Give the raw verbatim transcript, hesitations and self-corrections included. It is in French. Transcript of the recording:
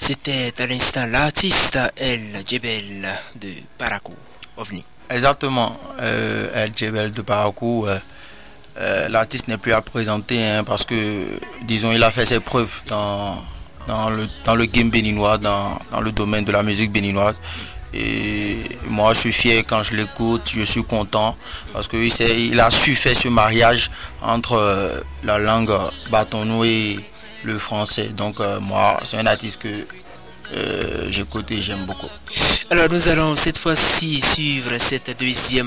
c'était à l'instant l'artiste El Djebel de Parakou, OVNI. Exactement, euh, El Djebel de Parakou. Euh, euh, l'artiste n'est plus à présenter hein, parce que, disons, il a fait ses preuves dans, dans, le, dans le game béninois, dans, dans le domaine de la musique béninoise. Et moi, je suis fier quand je l'écoute, je suis content parce qu'il il a su faire ce mariage entre euh, la langue batonou et le français. Donc, euh, moi, c'est un artiste que euh, j'écoute et j'aime beaucoup. Alors, nous allons cette fois-ci suivre cette deuxième